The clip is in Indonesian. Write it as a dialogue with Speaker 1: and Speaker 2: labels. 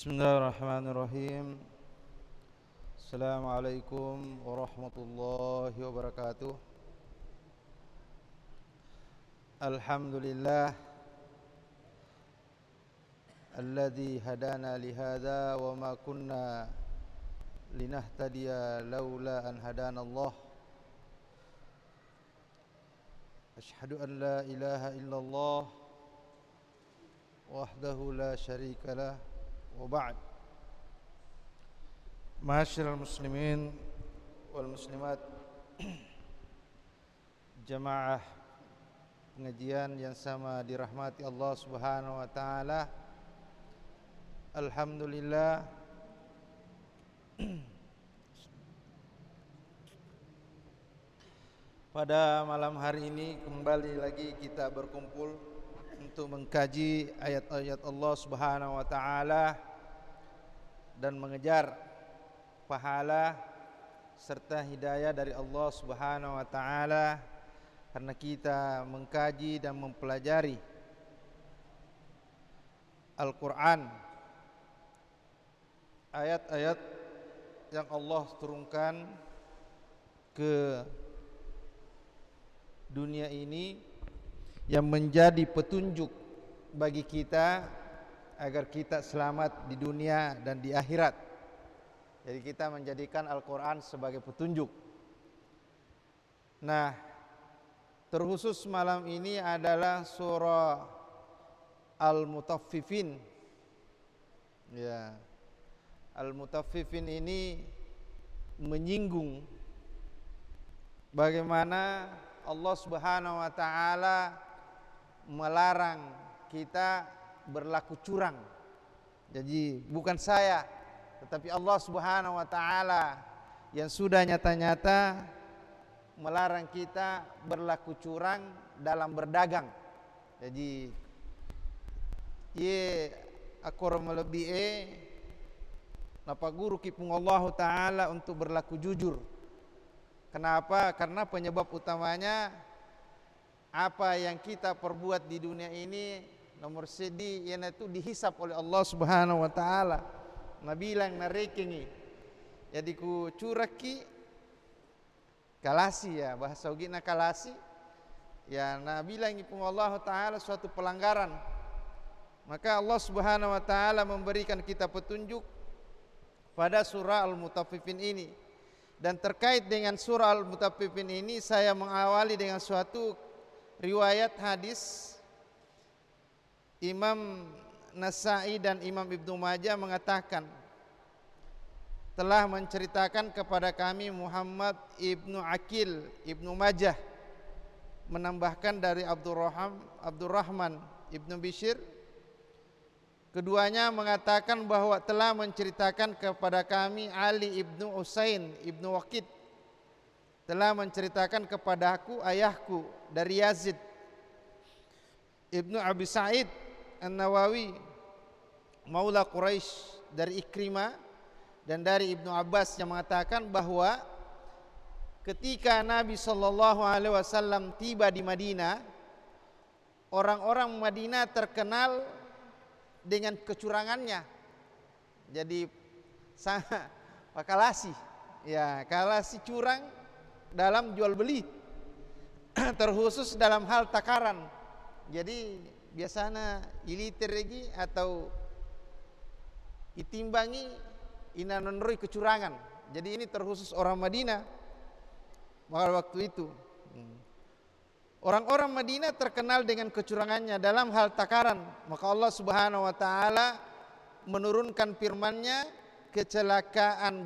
Speaker 1: Bismillahirrahmanirrahim. Assalamualaikum warahmatullahi wabarakatuh. Alhamdulillah alladzi hadana lihada wa ma kunna linahtadiya laula an hadana Allah. Asyhadu an la ilaha illallah wahdahu la syarika lah. Wa ba'd. Ma'asyiral muslimin wal muslimat, jamaah pengajian yang sama dirahmati Allah Subhanahu wa taala. Alhamdulillah pada malam hari ini kembali lagi kita berkumpul untuk mengkaji ayat-ayat Allah Subhanahu wa taala dan mengejar pahala serta hidayah dari Allah Subhanahu wa taala, karena kita mengkaji dan mempelajari Al-Qur'an, ayat-ayat yang Allah turunkan ke dunia ini yang menjadi petunjuk bagi kita agar kita selamat di dunia dan di akhirat. Jadi kita menjadikan Al-Quran sebagai petunjuk. Nah, terkhusus malam ini adalah surah Al-Mutaffifin. Ya, Al-Mutaffifin ini menyinggung bagaimana Allah Subhanahu wa taala melarang kita berlaku curang. Jadi bukan saya, tetapi Allah Subhanahu wa taala yang sudah nyata-nyata melarang kita berlaku curang dalam berdagang. Jadi ye akor melebihi napa guru kipung Allah taala untuk berlaku jujur. Kenapa? Karena penyebab utamanya apa yang kita perbuat di dunia ini nomor sedi yang itu dihisap oleh Allah Subhanahu wa taala. Nabi bilang narekengi. Jadi ku curaki kalasi, ya bahasa ugina kalasi. Ya Nabi bilang ipung Allah taala suatu pelanggaran. Maka Allah Subhanahu wa taala memberikan kita petunjuk pada surah Al-Mutaffifin ini. Dan terkait dengan surah Al-Mutaffifin ini saya mengawali dengan suatu riwayat hadis. Imam Nasa'i dan Imam Ibnu Majah mengatakan, telah menceritakan kepada kami Muhammad Ibnu Aqil Ibnu Majah, menambahkan dari Abdurrahman Ibnu Bishr. Keduanya mengatakan bahwa telah menceritakan kepada kami Ali ibnu Usain ibnu Waqid, telah menceritakan kepadaku ayahku dari Yazid ibnu Abi Sa'id An-Nawawi Maula Quraisy dari Ikrimah, dan dari Ibnu Abbas yang mengatakan bahwa ketika Nabi SAW tiba di Madinah, orang-orang Madinah terkenal dengan kecurangannya. Jadi sangat kalasi, ya kalasi curang dalam jual beli, terkhusus dalam hal takaran. Jadi biasanya iliter lagi atau itimbangi inanonroi kecurangan. Jadi ini terkhusus orang Madinah pada waktu itu. Orang-orang Madinah terkenal dengan kecurangannya dalam hal takaran. Maka Allah Subhanahu wa taala menurunkan firman-Nya, kecelakaan